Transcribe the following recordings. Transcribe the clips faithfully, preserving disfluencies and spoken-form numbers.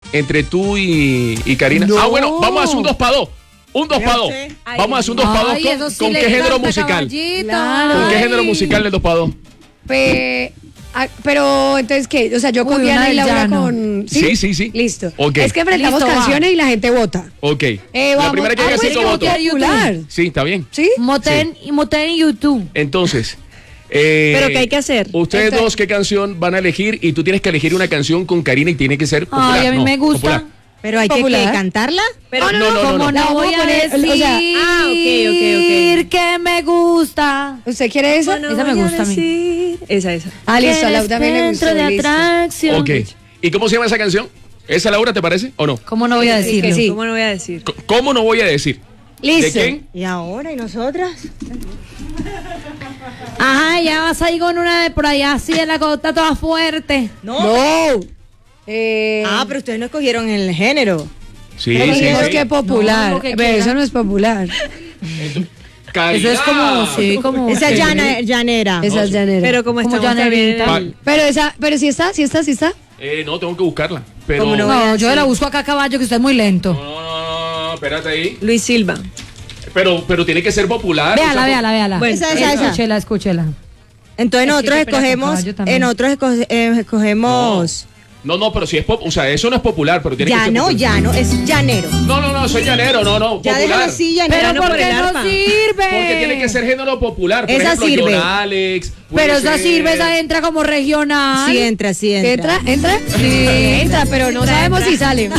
entre tú y, y Karina. No. Ah, bueno, vamos a hacer un dos para dos. Un dos para dos. Vamos a hacer un dos para dos. Ay, ¿Con, eso sí ¿con le qué género encanta, musical? caballito. Claro. ¿Con qué Ay. género musical del dos para dos? Pe- ah, pero entonces, ¿qué? O sea, yo Uy, con una Diana y del Laura llano. con... Sí, sí, sí. Listo. Ok. Es que enfrentamos Listo, va. canciones y la gente vota. Ok. Eh, La vamos. primera que Ah, llega a pues, cinco como votos. que popular. Sí, está bien. ¿Sí? Moten, y Moten en YouTube. Entonces, eh, ¿Pero qué hay que hacer? ustedes Entonces- dos, ¿qué canción van a elegir? Y tú tienes que elegir una canción con Karina y tiene que ser popular. Ay, a mí No, me gusta. popular. Pero hay que, Popular. que cantarla. Pero no, no, no, ¿cómo no. no, La voy vamos a a poner, decir o sea, ah, ok, ok, ok. que me gusta? ¿Usted quiere esa? Esa me voy a gusta a mí. decir- Esa, esa. Ah, listo, a Que Laura también le gustó. dentro de listo. atracción. Ok. ¿Y cómo se llama esa canción? ¿Esa, Laura, te parece o no? ¿Cómo no voy a Sí, decirlo? que sí. ¿Cómo no voy a decir? C- ¿Cómo no voy a decir? Listo. ¿De quién? ¿Y ahora? ¿Y nosotras? Ajá, ya vas ahí con una de por allá así de la gota toda fuerte. No. No. Eh, Ah, pero ustedes no escogieron el género. Sí, pero sí, dijimos sí. que popular. No, lo que Pero quiera. eso no es popular. Karina. Eso es como, sí, como. Esa sí. es llana- llanera. Esa es llanera. Pero como Como estamos llanerita. también... Pero esa, pero si está, si está, si está. Eh, no, tengo que buscarla. Pero... ¿Cómo no? No, yo la busco acá a caballo, que usted es muy lento. No, no, no, no, espérate ahí. Luis Silva. Pero, pero tiene que ser popular. Véala, o sea, véala, véala. Bueno, esa, esa, esa. Escúchela, escúchela. Entonces Es que nosotros qué pena con escogemos... caballo también. En otros esco- eh, escogemos... No, no, pero si es pop, o sea, eso no es popular, pero tiene que Ya ser no, popular. ya no, es llanero. No, no, no, soy llanero, no, no, Ya popular. déjalo así, llanero, Pero no ¿por por qué el no arpa. sirve? Porque tiene que ser género popular. Por Esa ejemplo, sirve. John Alex. puede Pero esa ser- sirve, esa entra como regional. Sí entra, sí entra. ¿Entra? ¿Entra? Sí, entra, pero no sabemos si sale.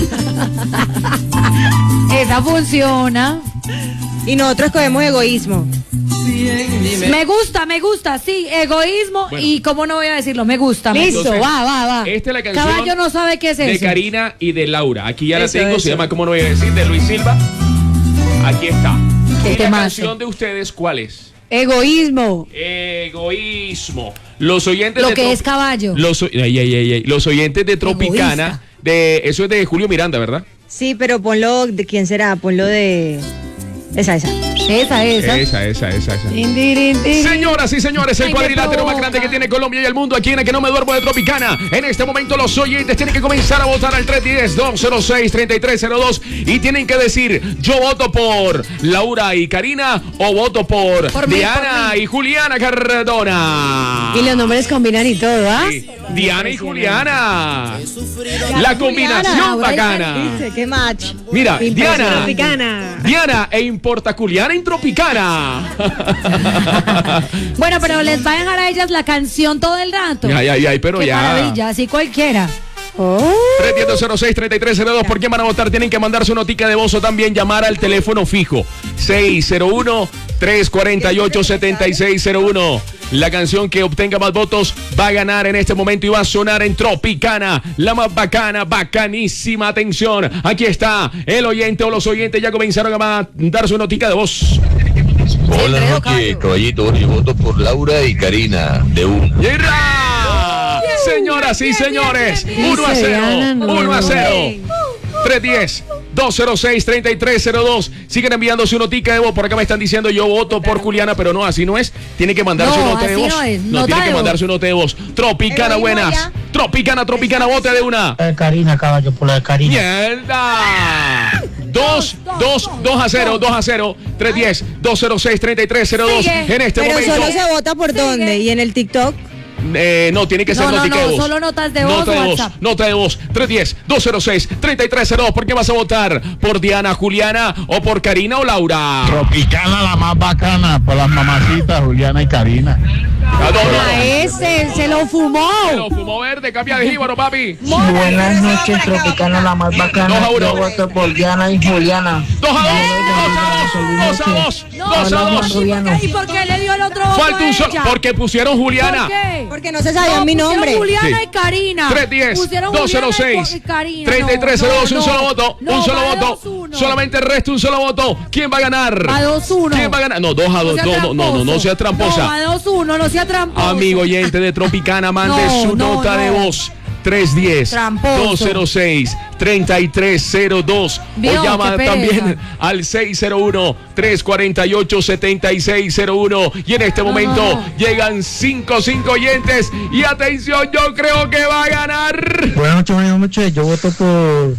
Esa funciona. Y nosotros escogemos egoísmo. Me gusta, me gusta, sí, egoísmo. Bueno. Y cómo no voy a decirlo, me gusta. me Listo, Entonces, va, va, va. Esta es la canción Caballo no sabe qué es de eso. Karina y de Laura. Aquí ya la Eso, tengo, eso. se llama, ¿cómo no voy a decir? De Luis Silva. Aquí está. Qué ¿Y la temazo. canción de ustedes cuál es? Egoísmo. Egoísmo. Los oyentes Lo de que Trop- es caballo. Los, o- ay, ay, ay, ay. Los oyentes de Tropicana, Egoísta. de eso es de Julio Miranda, ¿verdad? Sí, pero ponlo, ¿de quién será? Ponlo de... Esa, esa. Esa, esa. Esa, esa, esa, esa. Tin, tirin, tirin. Señoras y señores, el Ay, cuadrilátero me más grande que provoca. tiene Colombia y el mundo aquí en el que no me duermo de Tropicana. En este momento los oyentes tienen que comenzar a votar al tres uno cero, dos cero seis, tres tres cero dos y tienen que decir, yo voto por Laura y Karina o voto por, Por mí, Diana por mí. y Juliana Cardona. Y los nombres combinan y todo, ¿ah? Sí, Diana y Juliana. La Juliana, combinación Laura y bacana. ¿Viste? ¿Qué match? Mira, Diana. Tropicana. Diana e Importa Juliana en Tropicana. Bueno, pero les va a dejar a ellas la canción todo el rato. Ay, ay, ay, pero Qué ya. maravilla, así cualquiera. Oh. tres uno cero, cero seis, tres tres cero dos. ¿Por qué van a votar? Tienen que mandar su notica de voz o también llamar al teléfono fijo seis cero uno, tres cuatro ocho, siete seis cero uno. La canción que obtenga más votos va a ganar en este momento y va a sonar en Tropicana, la más bacana, bacanísima. Atención, aquí está el oyente o los oyentes ya comenzaron a mandar su notica de voz. Hola noche, caballito. Yo voto por Laura y Karina de un. ¡Yerra! Señoras y señores, uno a cero, uno a cero. tres uno cero, dos cero seis, tres tres cero dos. Siguen enviando su notica de voz. Por acá me están diciendo yo voto por Juliana, pero no, así no es. Tiene que mandar No, su nota de así voz. no es. No, Nota tiene de que mandar voz. su nota de voz. Tropicana, Egoísmo buenas. ya. Tropicana, Tropicana, vote de una. La de Karina, caballo, por la de Karina. ¡Mierda! dos, dos, dos a cero, dos a cero. tres uno cero, dos cero seis, tres tres cero dos. Sigue. En este Pero momento. solo se vota por dónde. ¿Y en el TikTok? Eh, no, tiene que ser No, no, notica no, de voz. solo notas de voz Nota o de voz, WhatsApp. nota de voz. tres uno cero, dos cero seis, tres tres cero dos. ¿Por qué vas a votar? ¿Por Diana, Juliana o por Karina o Laura? Tropicana, la más bacana, por las mamacitas, Juliana y Karina. Ah, no, no, A no. ese se lo fumó. Se lo fumó verde, cambia de jíbaro, papi. Buenas noches, Tropicana, la más bacana. Dos a uno. Yo voto por Diana y Juliana. dos a dos, dos a dos, dos a dos, dos a dos. ¿Y por qué le dio el otro voto Falta a un solo, ella? porque pusieron Juliana. ¿Por qué? Porque no se sabía No, mi pusieron nombre. Juliana Sí. y Karina. tres uno cero, Pusieron dos cero Juliana seis, y Karina. tres tres cero dos, No, un no, solo voto, no, un solo va voto. dos uno. Solamente el resto, un solo voto. ¿Quién va a ganar? Va dos uno. ¿Quién va a ganar? No, dos a dos. sea No, no, no, no, no sea tramposa. No, va dos uno, no sea tramposo. Amigo oyente de Tropicana, mande No, su no, nota no. de voz. tres uno cero, Tramposo. dos cero seis, tres tres cero dos. Vio, O llama qué pereza. también al seis cero uno, tres cuatro ocho, siete seis cero uno. Y en este momento no. llegan cinco, cinco oyentes. Y atención, yo creo que va a ganar. Buenas noches, buenas noches. Yo voto por